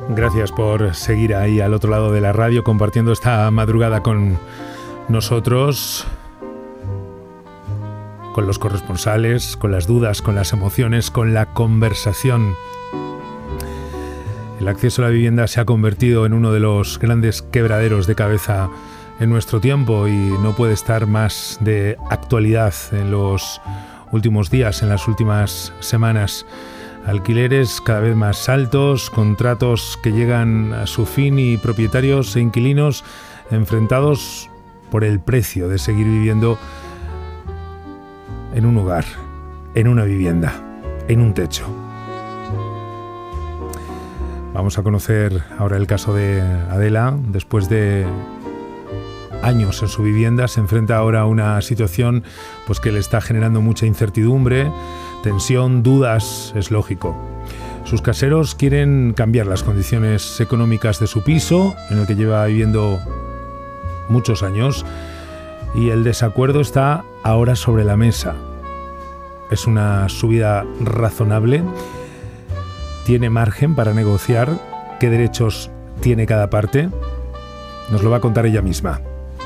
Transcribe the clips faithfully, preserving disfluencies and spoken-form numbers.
Gracias por seguir ahí al otro lado de la radio compartiendo esta madrugada con nosotros, con los corresponsales, con las dudas, con las emociones, con la conversación. El acceso a la vivienda se ha convertido en uno de los grandes quebraderos de cabeza en nuestro tiempo y no puede estar más de actualidad en los últimos días, en las últimas semanas. Alquileres cada vez más altos, contratos que llegan a su fin y propietarios e inquilinos enfrentados por el precio de seguir viviendo en un hogar, en una vivienda, en un techo. Vamos a conocer ahora el caso de Adela. Después de años en su vivienda, se enfrenta ahora a una situación pues, que le está generando mucha incertidumbre, tensión, dudas, es lógico. Sus caseros quieren cambiar las condiciones económicas de su piso, en el que lleva viviendo muchos años, y el desacuerdo está ahora sobre la mesa. Es una subida razonable, tiene margen para negociar, qué derechos tiene cada parte, nos lo va a contar ella misma.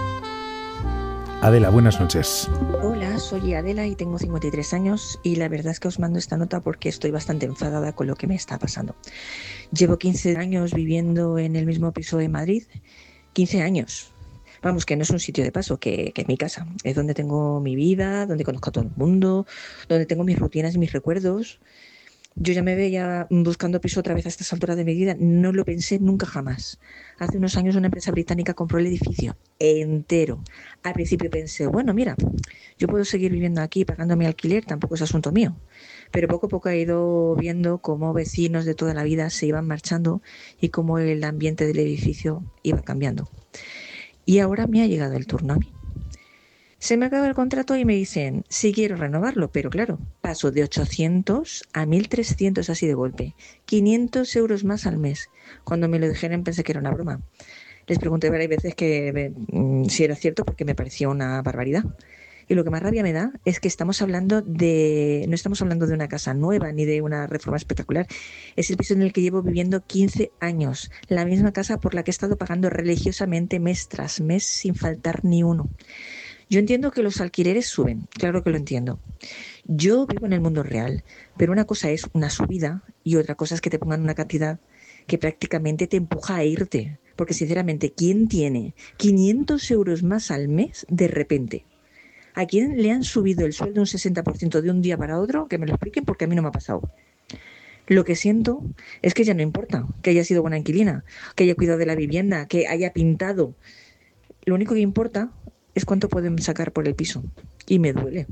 Adela, buenas noches. Hola, soy Adela y tengo cincuenta y tres años y la verdad es que os mando esta nota porque estoy bastante enfadada con lo que me está pasando. Llevo quince años viviendo en el mismo piso de Madrid, quince años. Vamos, que no es un sitio de paso, que, que es mi casa. Es donde tengo mi vida, donde conozco a todo el mundo, donde tengo mis rutinas y mis recuerdos. Yo ya me veía buscando piso otra vez a estas alturas de mi vida. No lo pensé nunca jamás. Hace unos años una empresa británica compró el edificio entero. Al principio pensé, bueno, mira, yo puedo seguir viviendo aquí pagando mi alquiler, tampoco es asunto mío. Pero poco a poco he ido viendo cómo vecinos de toda la vida se iban marchando y cómo el ambiente del edificio iba cambiando. Y ahora me ha llegado el turno a mí. Se me acaba el contrato y me dicen, sí quiero renovarlo, pero claro, paso de ochocientos a mil trescientos así de golpe, quinientos euros más al mes. Cuando me lo dijeron pensé que era una broma. Les pregunté varias veces que mm, si era cierto porque me parecía una barbaridad. Y lo que más rabia me da es que estamos hablando de, no estamos hablando de una casa nueva ni de una reforma espectacular. Es el piso en el que llevo viviendo quince años, la misma casa por la que he estado pagando religiosamente mes tras mes sin faltar ni uno. Yo entiendo que los alquileres suben, claro que lo entiendo. Yo vivo en el mundo real, pero una cosa es una subida y otra cosa es que te pongan una cantidad que prácticamente te empuja a irte. Porque sinceramente, ¿quién tiene quinientos euros más al mes de repente? ¿A quién le han subido el sueldo un sesenta por ciento de un día para otro? Que me lo expliquen porque a mí no me ha pasado. Lo que siento es que ya no importa que haya sido buena inquilina, que haya cuidado de la vivienda, que haya pintado. Lo único que importa es cuánto pueden sacar por el piso. Y me duele.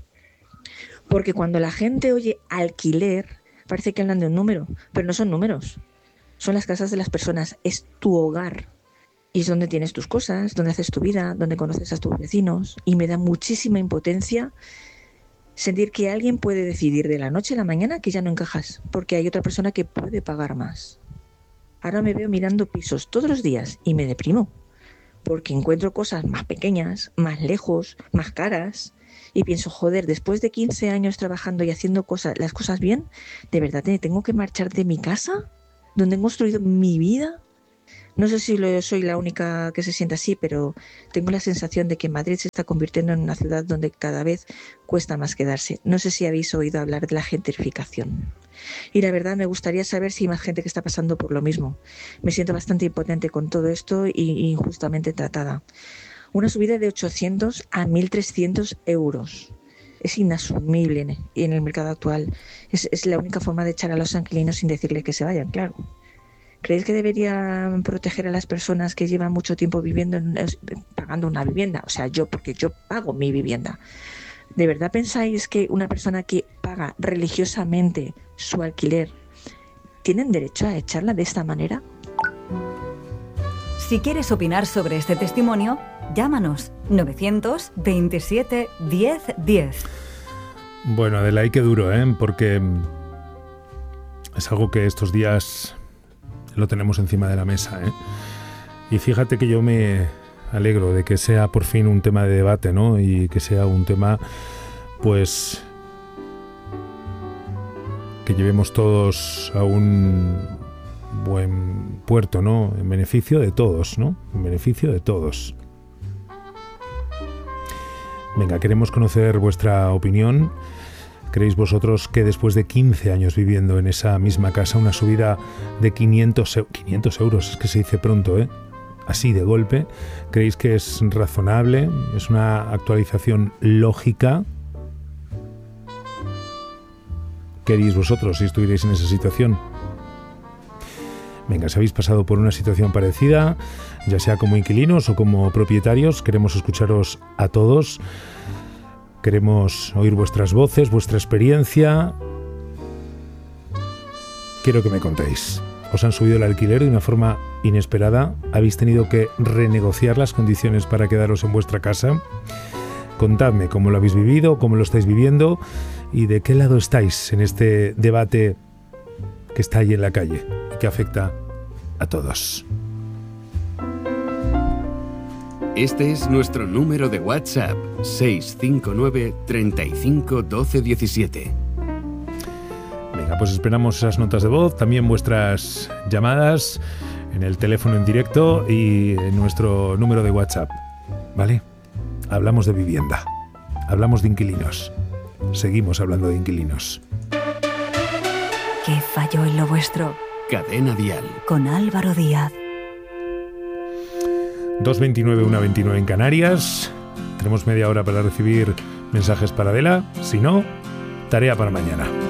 Porque cuando la gente oye alquiler, parece que hablan de un número, pero no son números. Son las casas de las personas, es tu hogar. Y es donde tienes tus cosas, donde haces tu vida, donde conoces a tus vecinos. Y me da muchísima impotencia sentir que alguien puede decidir de la noche a la mañana que ya no encajas, porque hay otra persona que puede pagar más. Ahora me veo mirando pisos todos los días y me deprimo. Porque encuentro cosas más pequeñas, más lejos, más caras, y pienso, joder, después de quince años trabajando y haciendo cosas, las cosas bien, ¿de verdad tengo que marchar de mi casa, donde he construido mi vida? No sé si lo, soy la única que se siente así, pero tengo la sensación de que Madrid se está convirtiendo en una ciudad donde cada vez cuesta más quedarse. No sé si habéis oído hablar de la gentrificación. Y la verdad me gustaría saber si hay más gente que está pasando por lo mismo. Me siento bastante impotente con todo esto y injustamente tratada. Una subida de ochocientos a mil trescientos euros. Es inasumible en, en el mercado actual. Es, es la única forma de echar a los inquilinos sin decirles que se vayan, claro. ¿Creéis que deberían proteger a las personas que llevan mucho tiempo viviendo, en, pagando una vivienda? O sea, yo, porque yo pago mi vivienda. ¿De verdad pensáis que una persona que paga religiosamente su alquiler tienen derecho a echarla de esta manera? Si quieres opinar sobre este testimonio, llámanos novecientos veintisiete diez diez. Bueno, Adela, y qué duro, ¿eh? Porque es algo que estos días lo tenemos encima de la mesa, ¿eh? Y fíjate que yo me alegro de que sea por fin un tema de debate, ¿no? Y que sea un tema, pues, que llevemos todos a un buen puerto, ¿no? En beneficio de todos, ¿no? En beneficio de todos. Venga, queremos conocer vuestra opinión. ¿Creéis vosotros que después de quince años viviendo en esa misma casa, una subida de quinientos euros, es que se dice pronto, ¿eh? Así de golpe, creéis que es razonable? ¿Es una actualización lógica? ¿Qué haríais vosotros si estuvierais en esa situación? Venga, si habéis pasado por una situación parecida, ya sea como inquilinos o como propietarios, queremos escucharos a todos. Queremos oír vuestras voces, vuestra experiencia. Quiero que me contéis. ¿Os han subido el alquiler de una forma inesperada? ¿Habéis tenido que renegociar las condiciones para quedaros en vuestra casa? Contadme cómo lo habéis vivido, cómo lo estáis viviendo y de qué lado estáis en este debate que está ahí en la calle y que afecta a todos. Este es nuestro número de WhatsApp, seis cinco nueve, treinta y cinco, doce, diecisiete. Venga, pues esperamos esas notas de voz, también vuestras llamadas en el teléfono en directo y en nuestro número de WhatsApp, ¿vale? Hablamos de vivienda, hablamos de inquilinos, seguimos hablando de inquilinos. ¿Qué falló en lo vuestro? Cadena Dial. Con Álvaro Díaz. dos veintinueve, una veintinueve en Canarias. Tenemos media hora para recibir mensajes para Adela. Si no, tarea para mañana.